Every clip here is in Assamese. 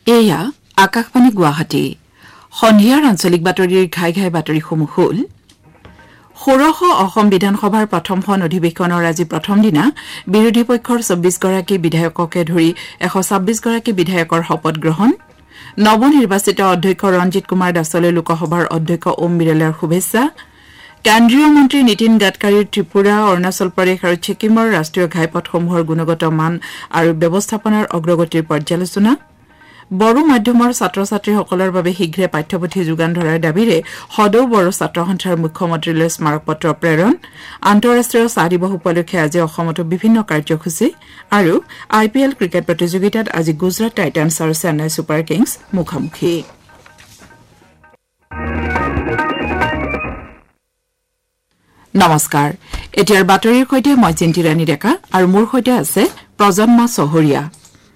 এয়া আকাশবাণী গুৱাহাটী সন্ধিয়াৰ আঞ্চলিক বাতৰিৰ ঘাই ঘাই বাতৰিসমূহ হ'ল ষোড়শ অসম বিধানসভাৰ প্ৰথমখন অধিৱেশনৰ আজি প্ৰথম দিনা বিৰোধী পক্ষৰ ২৪ গৰাকী বিধায়ককে ধৰি ১২৬ গৰাকী বিধায়কৰ শপত গ্ৰহণ নৱনিৰ্বাচিত অধ্যক্ষ ৰঞ্জিত কুমাৰ দাসলৈ লোকসভাৰ অধ্যক্ষ ওম বিৰলাৰ শুভেচ্ছা কেন্দ্ৰীয় মন্ত্ৰী নীতিন গাডকাৰীৰ ত্ৰিপুৰা অৰুণাচল প্ৰদেশ আৰু ছিকিমৰ ৰাষ্ট্ৰীয় ঘাইপথসমূহৰ গুণগত মান আৰু ব্যৱস্থাপনাৰ অগ্ৰগতিৰ পৰ্যালোচনা বড়ো মাধ্যমৰ ছাত্ৰ ছাত্ৰীসকলৰ বাবে শীঘ্ৰে পাঠ্যপুথি যোগান ধৰাৰ দাবীৰে সদৌ বড়ো ছাত্ৰ সন্থাৰ মুখ্যমন্ত্ৰীলৈ স্মাৰকপত্ৰ প্ৰেৰণ আন্তঃৰাষ্ট্ৰীয় চাহ দিৱস উপলক্ষে আজি অসমতো বিভিন্ন কাৰ্যসূচী আৰু IPL ক্ৰিকেট প্ৰতিযোগিতাত আজি গুজৰাট টাইটান্ছ আৰু চেন্নাই ছুপাৰ কিংছ মুখামুখি নমস্কাৰ এতিয়াৰ বাতৰিৰ সৈতে মই চিন্তি ৰাণী ডেকা আৰু মোৰ সৈতে আছে প্ৰজন্মা চহৰীয়া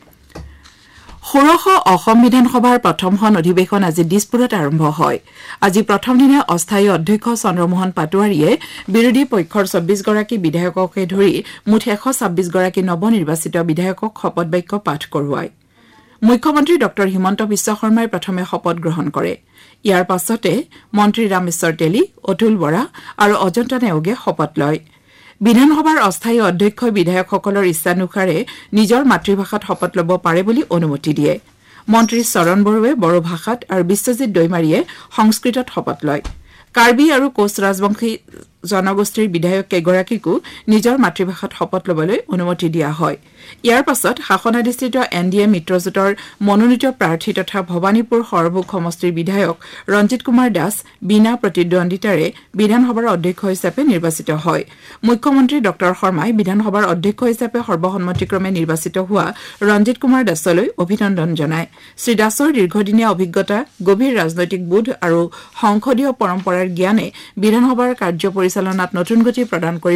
ষোড়শ অসম বিধানসভাৰ প্ৰথমখন অধিৱেশন আজি দিছপুৰত আৰম্ভ হয় আজি প্ৰথম দিনা অস্থায়ী অধ্যক্ষ চন্দ্ৰমোহন পাটোৱাৰীয়ে বিৰোধী পক্ষৰ ২৪ গৰাকী বিধায়ককে ধৰি মুঠ ১২৬ গৰাকী নৱনিৰ্বাচিত বিধায়কক শপত বাক্য পাঠ কৰোৱায় মুখ্যমন্ত্ৰী ডক্টৰ হিমন্ত বিশ্ব শৰ্মাই প্ৰথমে শপত গ্ৰহণ কৰে ইয়াৰ পাছতে মন্ত্ৰী ৰামেশ্বৰ তেলী অতুল বৰা আৰু অজন্তা নেওগে শপত লয় বিধানসভাৰ অস্থায়ী অধ্যক্ষই বিধায়কসকলৰ ইচ্ছানুসাৰে নিজৰ মাতৃভাষাত শপত ল'ব পাৰে বুলি অনুমতি দিয়ে মন্ত্ৰী চৰণ বড়োৱে বড়ো ভাষাত আৰু বিশ্বজিৎ দৈমাৰীয়ে সংস্কৃতত শপত লয় কাৰ্বি আৰু কোচ ৰাজবংশী জনগোষ্ঠীৰ বিধায়ক কেইগৰাকীকো নিজৰ মাতৃভাষাত শপত ল'বলৈ অনুমতি দিয়া হয় ইয়াৰ পাছত শাসনাধিষ্ঠিত NDA মিত্ৰজোঁটৰ মনোনীত প্ৰাৰ্থী তথা ভৱানীপুৰ সৰভোগ সমষ্টিৰ বিধায়ক ৰঞ্জিত কুমাৰ দাস বিনা প্ৰতিদ্বন্দ্বিতাৰে বিধানসভাৰ অধ্যক্ষ হিচাপে নিৰ্বাচিত হয় মুখ্যমন্ত্ৰী ডক্টৰ শৰ্মাই বিধানসভাৰ অধ্যক্ষ হিচাপে সৰ্বসন্মতিক্ৰমে নিৰ্বাচিত হোৱা ৰঞ্জিত কুমাৰ দাসলৈ অভিনন্দন জনায় শ্ৰী দাসৰ দীৰ্ঘদিনীয়া অভিজ্ঞতা গভীৰ ৰাজনৈতিক বোধ আৰু সংসদীয় পৰম্পৰাৰ জ্ঞানে বিধানসভাৰ কাৰ্য পৰিচালনাত নতুন গতি প্ৰদান কৰিব